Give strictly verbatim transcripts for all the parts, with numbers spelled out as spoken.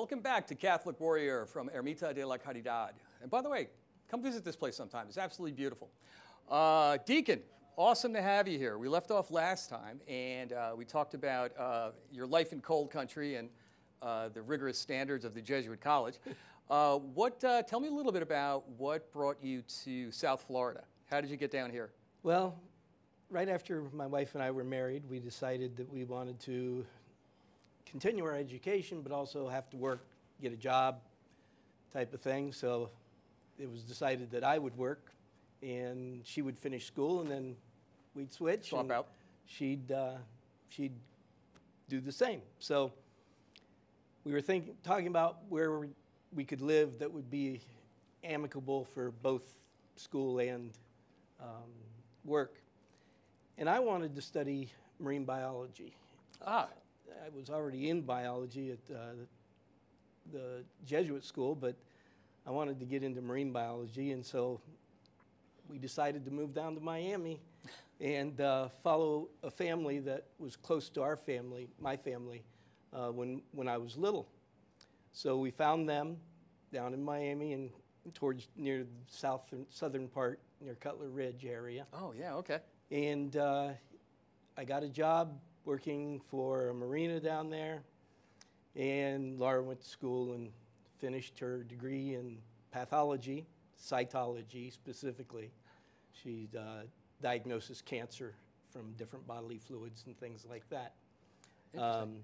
Welcome back to Catholic Warrior from Ermita de la Caridad. And by the way, come visit this place sometime. It's absolutely beautiful. Uh, Deacon, awesome to have you here. We left off last time, and uh, we talked about uh, your life in cold country and uh, the rigorous standards of the Jesuit College. Uh, what? Uh, tell me a little bit about what brought you to South Florida. How did you get down here? Well, right after my wife and I were married, we decided that we wanted to continue our education, but also have to work, get a job type of thing. So it was decided that I would work and she would finish school, and then we'd switch. Swap and out. She'd, uh, she'd do the same. So we were thinking, talking about where we, we could live that would be amicable for both school and um, work. And I wanted to study marine biology. Ah. I was already in biology at uh, the, the Jesuit school, but I wanted to get into marine biology, and so we decided to move down to Miami and uh, follow a family that was close to our family, my family, uh, when, when I was little. So we found them down in Miami and towards near the south and southern part, near Cutler Ridge area. Oh, yeah, okay. And uh, I got a job working for a marina down there, and Laura went to school and finished her degree in pathology, cytology specifically. She uh, diagnoses cancer from different bodily fluids and things like that. Um,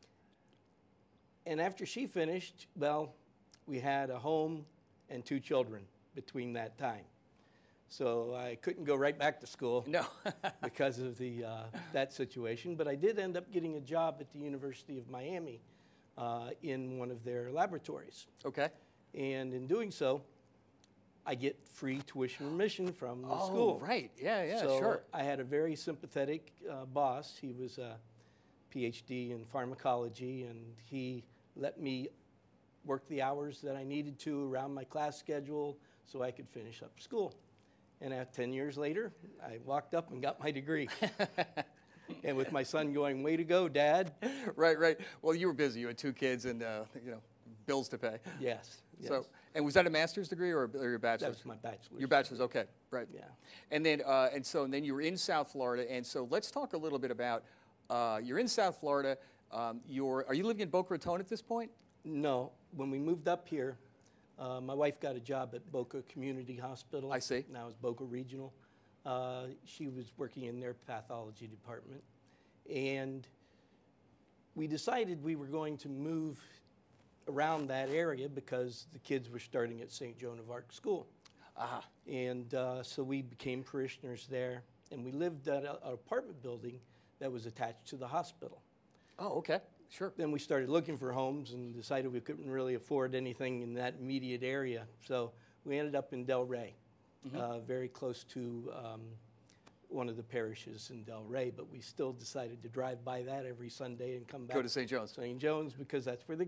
and after she finished, well, we had a home and two children between that time. So I couldn't go right back to school No. because of the, uh, that situation. But I did end up getting a job at the University of Miami uh, in one of their laboratories. Okay. And in doing so, I get free tuition remission from the Oh, school. right. Yeah, yeah, so sure. I had a very sympathetic uh, boss. He was a P H D in pharmacology, and he let me work the hours that I needed to around my class schedule so I could finish up school. And at ten years later, I walked up and got my degree. And with my son going, "Way to go, Dad." Right, right. Well, you were busy. You had two kids and, uh, you know, bills to pay. Yes. yes. So, and was that a master's degree or, or your bachelor's? That was my bachelor's. Your bachelor's, okay, right. Yeah. And then, uh, and so, and then you were in South Florida, and so let's talk a little bit about, uh, you're in South Florida. Um, you're, are you living in Boca Raton at this point? No. When we moved up here, Uh, my wife got a job at Boca Community Hospital. I see. Now it's Boca Regional. Uh, she was working in their pathology department. And we decided we were going to move around that area because the kids were starting at Saint Joan of Arc School. Ah. And uh, so we became parishioners there. And we lived at a, an apartment building that was attached to the hospital. Oh, okay. Sure. Then we started looking for homes and decided we couldn't really afford anything in that immediate area. So we ended up in Del Rey, mm-hmm. uh, very close to um, one of the parishes in Del Rey. But we still decided to drive by that every Sunday and come back. Go to Saint John's. Saint John's, because that's where the